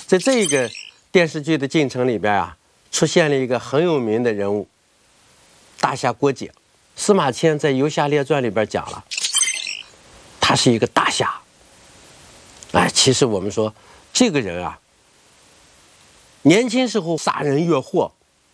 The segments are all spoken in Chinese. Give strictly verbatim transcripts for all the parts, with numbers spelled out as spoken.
在这个电视剧的进程里边啊，出现了一个很有名的人物，大侠郭解。司马迁在《游侠列传》里边讲了，他是一个大侠。哎，其实我们说这个人啊，年轻时候杀人越货，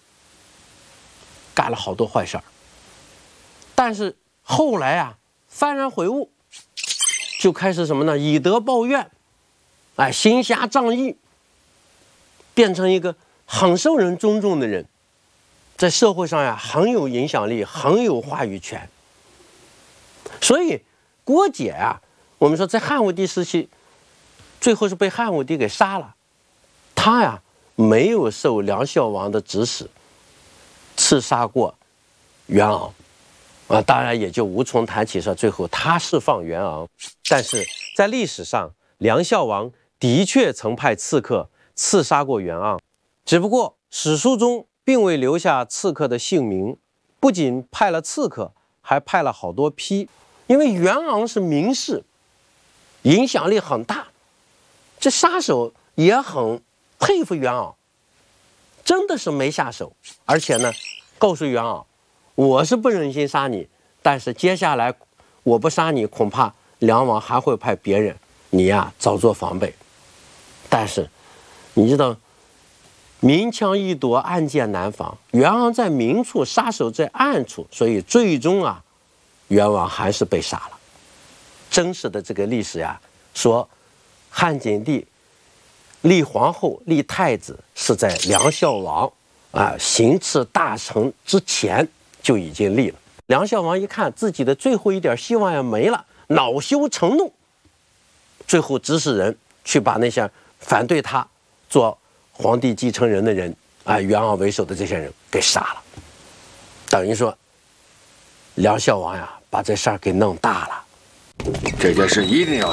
干了好多坏事儿，但是后来啊，幡然悔悟，就开始什么呢？以德报怨，哎，行侠仗义，变成一个很受人尊重的人，在社会上呀很有影响力，很有话语权。所以郭解啊，我们说在汉武帝时期，最后是被汉武帝给杀了。他呀没有受梁孝王的指使，刺杀过袁昂。啊，当然也就无从谈起说最后他释放袁昂。但是在历史上，梁孝王的确曾派刺客刺杀过袁昂，只不过史书中并未留下刺客的姓名，不仅派了刺客，还派了好多批。因为袁昂是名士，影响力很大，这杀手也很佩服袁昂，真的是没下手。而且呢，告诉袁昂，我是不忍心杀你，但是接下来我不杀你，恐怕梁王还会派别人，你呀早做防备。但是你知道，明枪易躲，暗箭难防。袁昂在明处，杀手在暗处，所以最终啊，袁王还是被杀了。真实的这个历史呀，说汉景帝立皇后、立太子是在梁孝王啊行刺大臣之前就已经立了。梁孝王一看自己的最后一点希望也没了，恼羞成怒，最后指使人去把那些反对他做皇帝继承人的人，啊，袁昂为首的这些人给杀了。等于说，梁孝王呀，把这事儿给弄大了。 这件事一定要